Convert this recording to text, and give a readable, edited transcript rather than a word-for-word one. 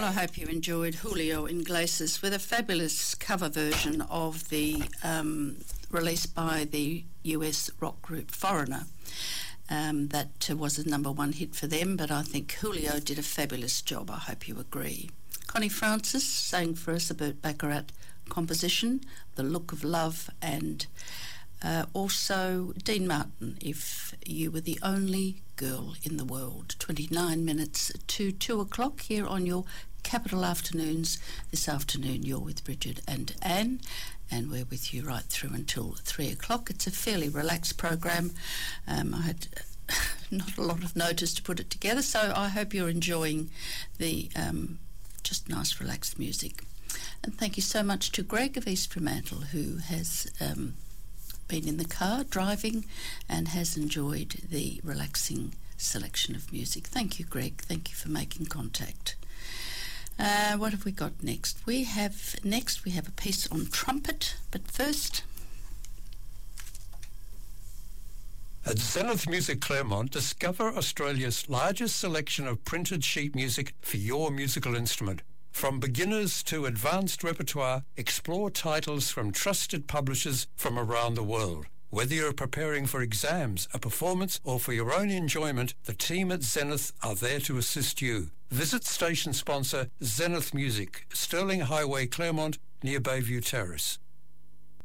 I hope you enjoyed Julio Iglesias with a fabulous cover version of the released by the US rock group Foreigner. That was a #1 hit for them, but I think Julio did a fabulous job. I hope you agree. Connie Francis sang for us a Burt Bacharach composition, The Look of Love, and also Dean Martin, If You Were the Only Girl in the World. 29 minutes to 2 o'clock here on your Capital Afternoons. This afternoon you're with Bridget and Anne, and we're with you right through until 3 o'clock. It's a fairly relaxed program. I had not a lot of notice to put it together, so I hope you're enjoying the just nice relaxed music. And thank you so much to Greg of East Fremantle, who has been in the car driving and has enjoyed the relaxing selection of music. Thank you, Greg. Thank you for making contact. What have we got next? We have a piece on trumpet, but first... At Zenith Music Claremont, discover Australia's largest selection of printed sheet music for your musical instrument. From beginners to advanced repertoire, explore titles from trusted publishers from around the world. Whether you're preparing for exams, a performance, or for your own enjoyment, the team at Zenith are there to assist you. Visit station sponsor Zenith Music, Stirling Highway, Claremont, near Bayview Terrace.